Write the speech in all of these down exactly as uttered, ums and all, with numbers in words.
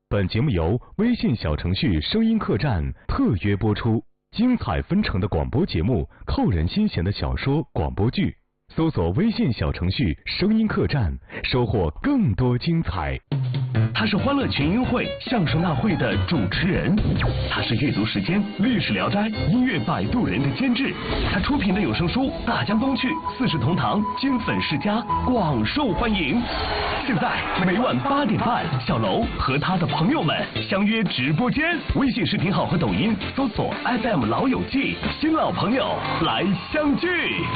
本节目由微信小程序声音客栈特约播出，精彩纷呈的广播节目，扣人心弦的小说、广播剧，搜索微信小程序声音客栈，收获更多精彩。 他是欢乐群英会相声大会的主持人，他是阅读时间、历史聊斋、音乐摆渡人的监制，他出品的有声书《大江东去》《四世同堂》金粉世家广受欢迎。现在每晚八点半，小楼和他的朋友们相约直播间，微信视频号和抖音搜索 F M 老友记，新老朋友来相聚。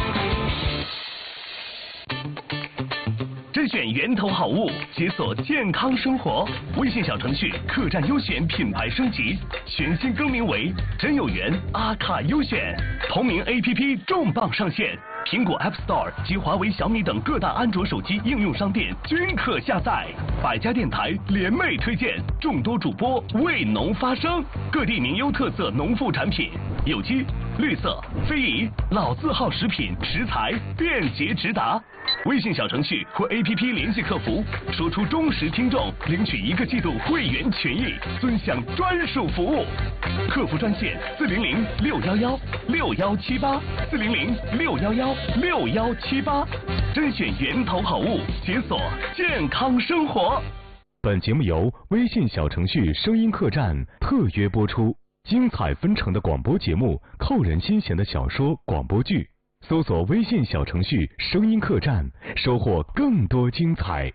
甄选源头好物，解锁健康生活。微信小程序客栈优选品牌升级，全新更名为真有缘阿卡优选。同名 A P P 重磅上线，苹果 App Store 及华为、小米等各大安卓手机应用商店均可下载。百家电台联袂推荐，众多主播为农发声，各地名优特色农副产品，有机、绿色、非遗、老字号食品食材便捷直达。微信小程序或 A P P 联系客服，说出忠实听众，领取一个季度会员权益，尊享专属服务。客服专线四零零六幺幺六幺七八四零零六幺幺六幺七八，甄选源头好物，解锁健康生活。 本节目由微信小程序声音客栈特约播出，精彩纷呈的广播节目，扣人心弦的小说、广播剧。搜索微信小程序声音客栈，收获更多精彩。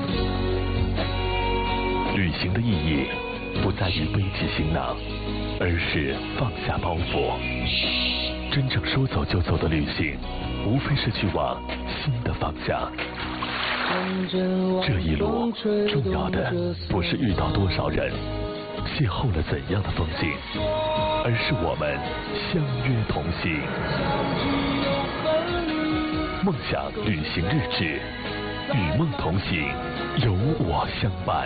旅行的意义不在于背起行囊，而是放下包袱。真正说走就走的旅行，无非是去往新的方向。这一路重要的不是遇到多少人，邂逅了怎样的风景，而是我们相约同行。梦想旅行日志，与梦同行，有我相伴。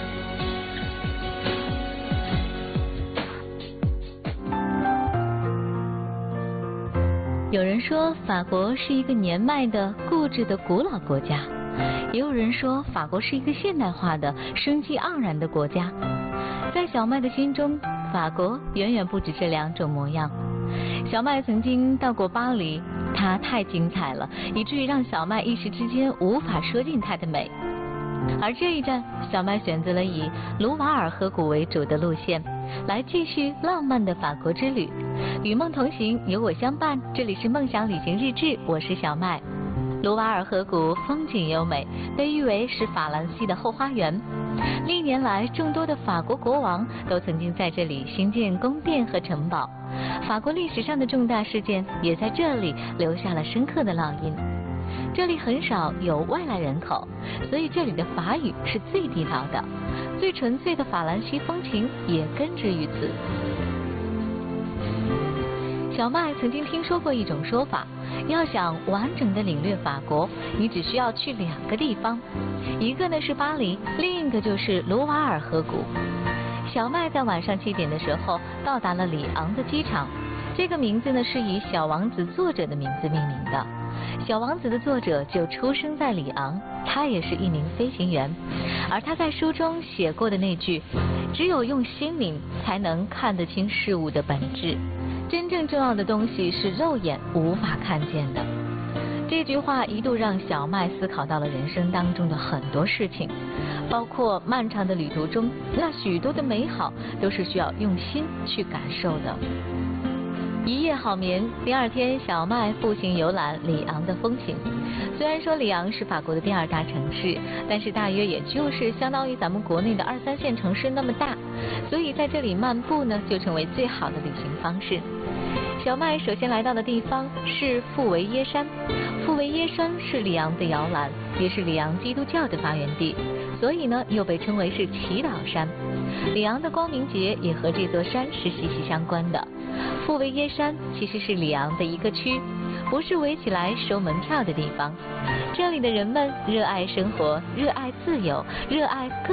有人说法国是一个年迈的、固执的古老国家，也有人说法国是一个现代化的、生机盎然的国家。在小麦的心中，法国远远不止这两种模样。小麦曾经到过巴黎，它太精彩了，以至于让小麦一时之间无法说尽它的美。而这一站，小麦选择了以卢瓦尔河谷为主的路线，来继续浪漫的法国之旅。与梦同行，有我相伴。这里是梦想旅行日志，我是小麦。卢瓦尔河谷风景优美，被誉为是法兰西的后花园。历年来，众多的法国国王都曾经在这里兴建宫殿和城堡。法国历史上的重大事件也在这里留下了深刻的烙印。这里很少有外来人口，所以这里的法语是最地道的，最纯粹的法兰西风情也根植于此。小麦曾经听说过一种说法，要想完整的领略法国，你只需要去两个地方，一个呢是巴黎，另一个就是卢瓦尔河谷。小麦在晚上七点的时候到达了里昂的机场，这个名字呢是以小王子作者的名字命名的。小王子的作者就出生在里昂，他也是一名飞行员，而他在书中写过的那句“只有用心灵才能看得清事物的本质”，真正重要的东西是肉眼无法看见的。这句话一度让小麦思考到了人生当中的很多事情，包括漫长的旅途中，那许多的美好都是需要用心去感受的。一夜好眠，第二天小麦步行游览里昂的风情。虽然说里昂是法国的第二大城市，但是大约也就是相当于咱们国内的二三线城市那么大，所以在这里漫步呢，就成为最好的旅行方式。小麦首先来到的地方是富维耶山，富维耶山是里昂的摇篮，也是里昂基督教的发源地，所以呢又被称为是祈祷山。里昂的光明节也和这座山是息息相关的。富维耶山其实是里昂的一个区，不是围起来收门票的地方。这里的人们热爱生活，热爱自由，热爱各